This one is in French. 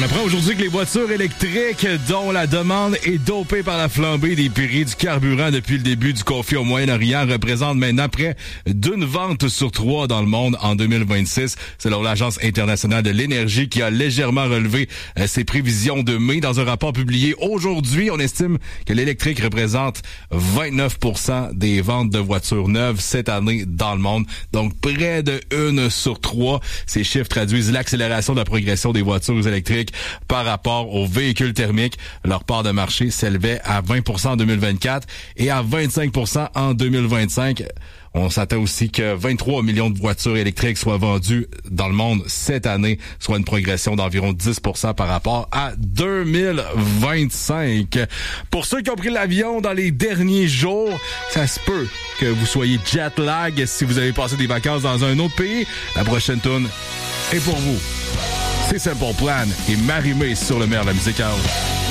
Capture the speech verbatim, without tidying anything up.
On apprend aujourd'hui que les voitures électriques, dont la demande est dopée par la flambée des prix du carburant depuis le début du conflit au Moyen-Orient, représentent maintenant près d'une vente sur trois dans le monde en deux mille vingt-six, selon l'Agence internationale de l'énergie qui a légèrement relevé euh, ses prévisions de mai. Dans un rapport publié aujourd'hui, on estime que l'électrique représente vingt-neuf pour cent des ventes de voitures neuves cette année dans le monde. Donc près de une sur trois. Ces chiffres traduisent l'accélération de la progression des voitures électriques par rapport aux véhicules thermiques. Leur part de marché s'élevait à vingt pour cent en deux mille vingt-quatre et à vingt-cinq pour cent en deux mille vingt-cinq. On s'attend aussi que vingt-trois millions de voitures électriques soient vendues dans le monde cette année, soit une progression d'environ dix pour cent par rapport à deux mille vingt-cinq. Pour ceux qui ont pris l'avion dans les derniers jours, ça se peut que vous soyez jet lag si vous avez passé des vacances dans un autre pays. La prochaine tune est pour vous. C'est Simple Plan et Marie-Mé sur le meilleur de la musique house.